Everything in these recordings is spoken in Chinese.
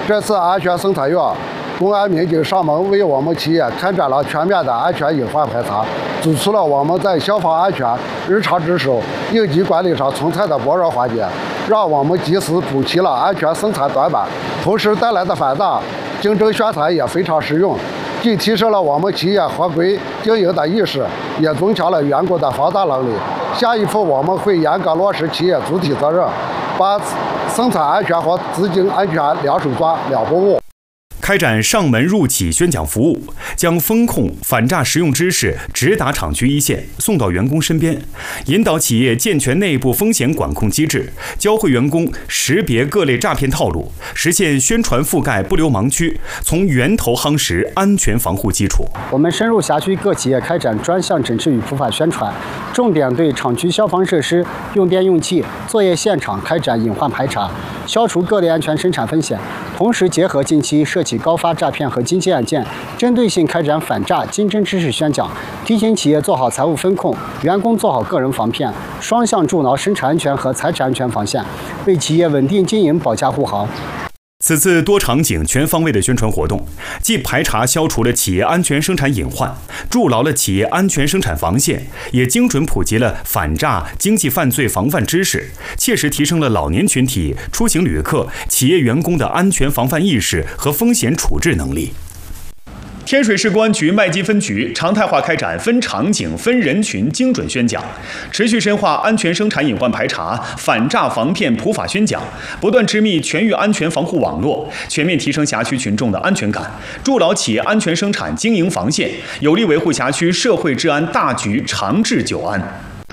这次安全生产月，公安民警上门为我们企业开展了全面的安全隐患排查，走出了我们在消防安全、日常值守、应急管理上存在的薄弱环节，让我们及时补齐了安全生产短板。同时带来的反诈竞争宣传也非常实用，既提升了我们企业合规经营的意识，也增强了员工的防诈能力。下一步我们会严格落实企业主体责任，把生产安全和资金安全两手抓、两不误。 开展上门入企宣讲服务，将风控反诈实用知识直达厂区一线，送到员工身边，引导企业健全内部风险管控机制，教会员工识别各类诈骗套路，实现宣传覆盖不留盲区，从源头夯实安全防护基础。 我们深入辖区各企业开展专项整治与普法宣传，重点对厂区消防设施、用电用气、作业现场开展隐患排查，消除各类安全生产风险。同时结合近期涉及高发诈骗和经济案件，针对性开展反诈竞争知识宣讲，提醒企业做好财务风控，员工做好个人防骗，双向筑牢生产安全和财产安全防线，为企业稳定经营保驾护航。 此次多场景全方位的宣传活动，既排查消除了企业安全生产隐患，筑牢了企业安全生产防线，也精准普及了反诈经济犯罪防范知识，切实提升了老年群体、出行旅客、企业员工的安全防范意识和风险处置能力。天水市公安局麦积分局常态化开展分场景、分人群精准宣讲，持续深化安全生产隐患排查、反诈防骗普法宣讲，不断织密全域安全防护网络，全面提升辖区群众的安全感，筑牢企业安全生产经营防线，有力维护辖区社会治安大局长治久安。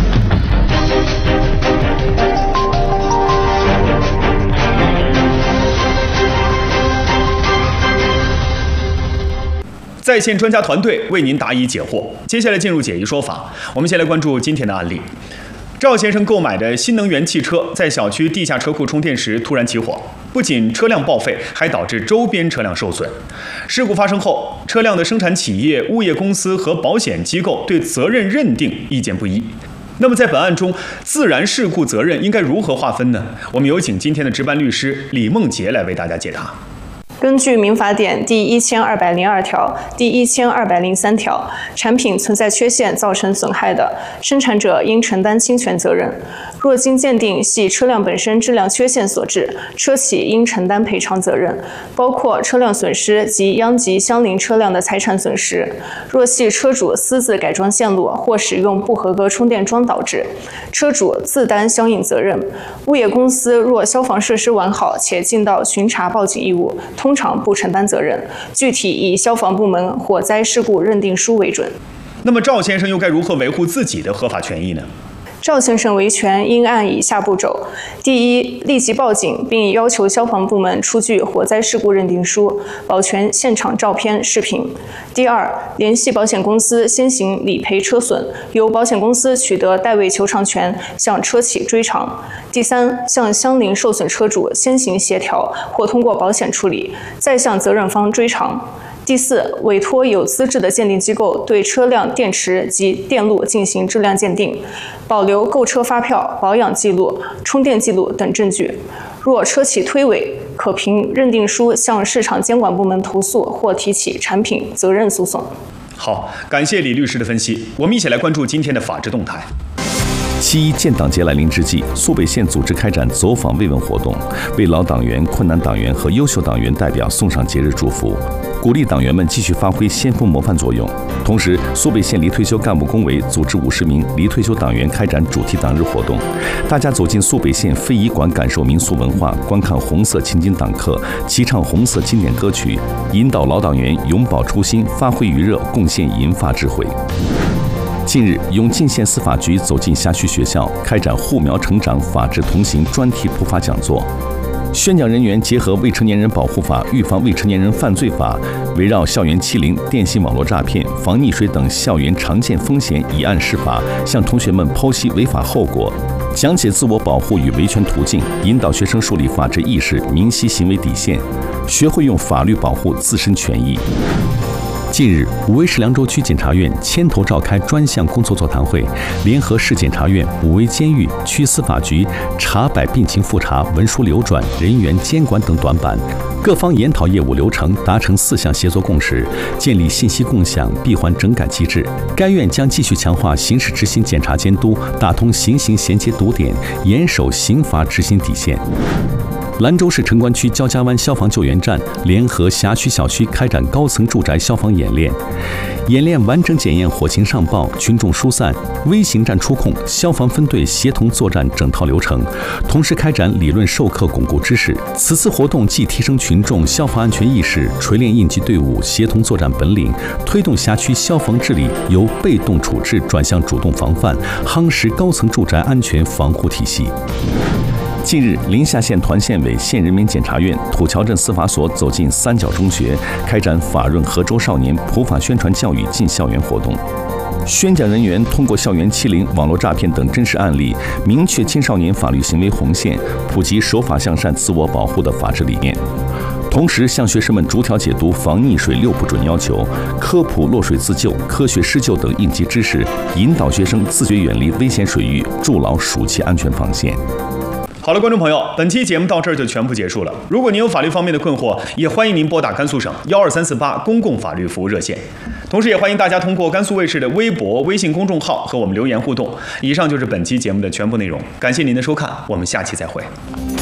在线专家团队为您答疑解惑。接下来进入解疑说法，我们先来关注今天的案例。赵先生购买的新能源汽车在小区地下车库充电时突然起火，不仅车辆报废，还导致周边车辆受损。事故发生后，车辆的生产企业、物业公司和保险机构对责任认定意见不一。那么在本案中，自然事故责任应该如何划分呢？我们有请今天的值班律师李梦洁来为大家解答。 根据民法典第1202条、第1203条，产品存在缺陷造成损害的，生产者应承担侵权责任。若经鉴定系车辆本身质量缺陷所致，车企应承担赔偿责任，包括车辆损失及殃及相邻车辆的财产损失。若系车主私自改装线路或使用不合格充电桩导致，车主自担相应责任。物业公司若消防设施完好且尽到巡查报警义务，通常不承担责任，具体以消防部门火灾事故认定书为准。 那么赵先生又该如何维护自己的合法权益呢？ 赵先生维权应按以下步骤：第一，立即报警，并要求消防部门出具火灾事故认定书，保全现场照片、视频；第二，联系保险公司先行理赔车损，由保险公司取得代位求偿权，向车企追偿；第三，向相邻受损车主先行协调或通过保险处理，再向责任方追偿；第四，委托有资质的鉴定机构对车辆电池及电路进行质量鉴定，保留购车发票、保养记录、充电记录等证据。若车企推诿，可凭认定书向市场监管部门投诉或提起产品责任诉讼。 好，感谢李律师的分析。我们一起来关注今天的法治动态。 7.1建党节来临之际，苏北县组织开展走访慰问活动，为老党员、困难党员和优秀党员代表送上节日祝福，鼓励党员们继续发挥先锋模范作用。同时，苏北县离退休干部工委组织50名离退休党员开展主题党日活动，大家走进苏北县非遗馆，感受民俗文化，观看红色情景党课，齐唱红色经典歌曲，引导老党员永葆初心，发挥余热，贡献银发智慧。近日，永靖县司法局走进辖区学校，开展护苗成长、法治同行专题普法讲座。宣讲人员结合未成年人保护法、预防未成年人犯罪法，围绕校园欺凌、电信网络诈骗、防溺水等校园常见风险以案释法，向同学们剖析违法后果，讲解自我保护与维权途径，引导学生树立法治意识，明晰行为底线，学会用法律保护自身权益。 近日，武威市凉州区检察院牵头召开专项工作座谈会，联合市检察院、武威监狱、区司法局查摆病情复查、文书流转、人员监管等短板，各方研讨业务流程，达成4项协作共识，建立信息共享、闭环整改机制。该院将继续强化刑事执行检察监督，打通刑刑衔接堵点，严守刑罚执行底线。兰州市城关区焦家湾消防救援站联合辖区小区开展高层住宅消防演练，演练完整检验火情上报、群众疏散、危刑站出控、消防分队协同作战整套流程，同时开展理论授课巩固知识。此次活动既提升群众消防安全意识，锤炼应急队伍协同作战本领，推动辖区消防治理由被动处置转向主动防范，夯实高层住宅安全防护体系。近日，临夏县团县委、县人民检察院、土桥镇司法所走进三角中学，开展法润河州少年普法宣传教育进校园活动。宣讲人员通过校园欺凌、网络诈骗等真实案例，明确青少年法律行为红线，普及守法向善、自我保护的法治理念。同时，向学生们逐条解读防溺水6不准要求，科普落水自救、科学施救等应急知识，引导学生自觉远离危险水域，筑牢暑期安全防线。 好了，观众朋友，本期节目到这儿就全部结束了。如果您有法律方面的困惑，也欢迎您拨打甘肃省12348公共法律服务热线。同时，也欢迎大家通过甘肃卫视的微博、微信公众号和我们留言互动。以上就是本期节目的全部内容，感谢您的收看，我们下期再会。